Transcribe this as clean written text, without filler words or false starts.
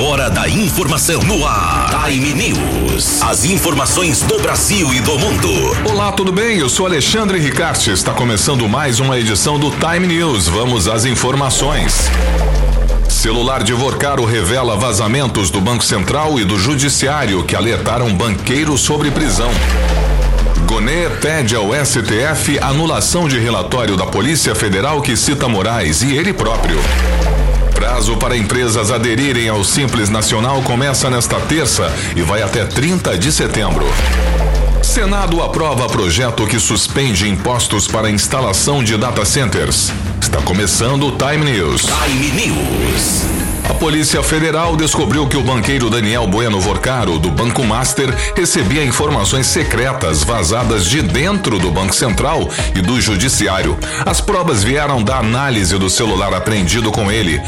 hora da informação no ar. Time News. As informações do Brasil e do mundo. Olá, tudo bem? Eu sou Alexandre Ricarte. Está começando mais uma edição do Time News. Vamos às informações. Celular de Vorcaro revela vazamentos do Banco Central e do Judiciário que alertaram banqueiro sobre prisão. Gonê pede ao STF anulação de relatório da Polícia Federal que cita Moraes e ele próprio. Prazo para empresas aderirem ao Simples Nacional começa nesta terça e vai até 30 de setembro. Senado aprova projeto que suspende impostos para instalação de data centers. Está começando o Time News. Time News. A Polícia Federal descobriu que o banqueiro Daniel Bueno Vorcaro, do Banco Master, recebia informações secretas vazadas de dentro do Banco Central e do Judiciário. As provas vieram da análise do celular apreendido com ele,